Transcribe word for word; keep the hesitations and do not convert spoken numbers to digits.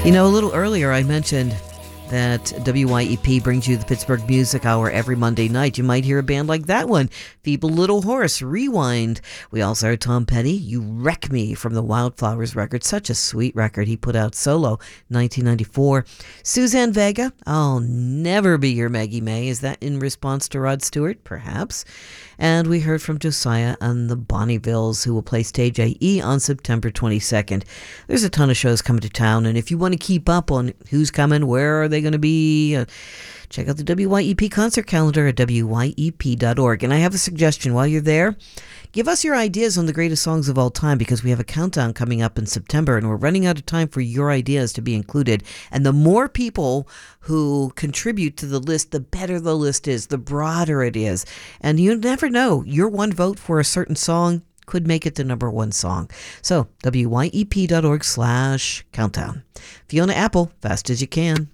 You know, a little earlier I mentioned that W Y E P brings you the Pittsburgh Music Hour every Monday night. You might hear a band like that one, Feeble Little Horse, Rewind. We also heard Tom Petty, You Wreck Me, from the Wildflowers record. Such a sweet record he put out solo, nineteen ninety-four. Suzanne Vega, I'll Never Be Your Maggie May. Is that in response to Rod Stewart? Perhaps. And we heard from Josiah and the Bonnievilles, who will play Stage A E on September twenty-second. There's a ton of shows coming to town, and if you want to keep up on who's coming, where are they going to be, uh, check out the W Y E P concert calendar at W Y E P dot org. And I have a suggestion. While you're there, give us your ideas on the greatest songs of all time, because we have a countdown coming up in September, and we're running out of time for your ideas to be included. And the more people who contribute to the list, the better the list is, the broader it is. And you never know, your one vote for a certain song could make it the number one song. So, W Y E P dot org slash countdown. Fiona Apple, fast as you can.